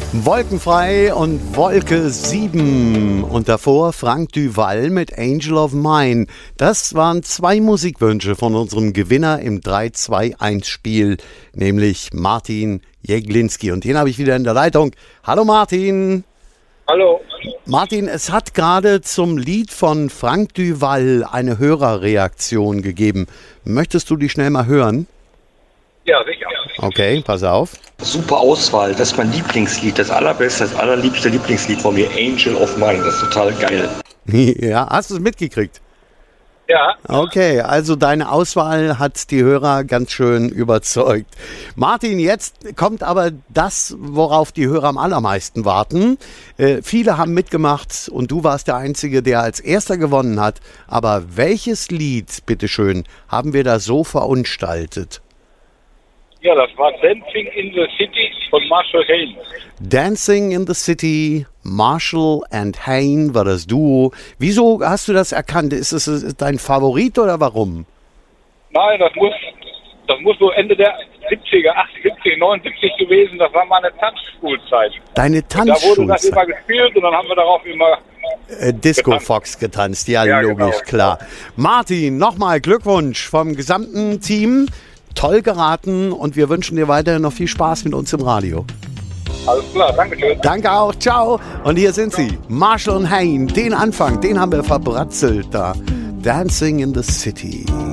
Wolkenfrei und Wolke 7 und davor Frank Duval mit Angel of Mine. Das waren 2 Musikwünsche von unserem Gewinner im 3-2-1-Spiel, nämlich Martin Jeglinski. Und den habe ich wieder in der Leitung. Hallo Martin. Hallo. Martin, es hat gerade zum Lied von Frank Duval eine Hörerreaktion gegeben. Möchtest du die schnell mal hören? Ja, sicher. Okay, pass auf. Super Auswahl, das ist mein Lieblingslied, das allerbeste, das allerliebste Lieblingslied von mir, Angel of Mine, das ist total geil. Ja, hast du es mitgekriegt? Ja. Okay, also deine Auswahl hat die Hörer ganz schön überzeugt. Martin, jetzt kommt aber das, worauf die Hörer am allermeisten warten. Viele haben mitgemacht und du warst der Einzige, der als erster gewonnen hat. Aber welches Lied, bitteschön, haben wir da so verunstaltet? Ja, das war Dancing in the City von Marshall Haynes. Dancing in the City, Marshall and Hayne war das Duo. Wieso hast du das erkannt? Ist es dein Favorit oder warum? Nein, das muss so Ende der 70er, 80, 70, 79 gewesen. Das war meine Tanzschulzeit. Deine Tanzschulzeit? Da wurde das immer gespielt und dann haben wir darauf immer Disco getanzt. Fox getanzt. Ja, logisch, genau. klar. Martin, nochmal Glückwunsch vom gesamten Team. Toll geraten und wir wünschen dir weiterhin noch viel Spaß mit uns im Radio. Alles klar, danke schön. Danke auch, ciao. Und hier sind sie, Marshall und Hayne. Den Anfang, den haben wir verbratzelt da. Dancing in the City.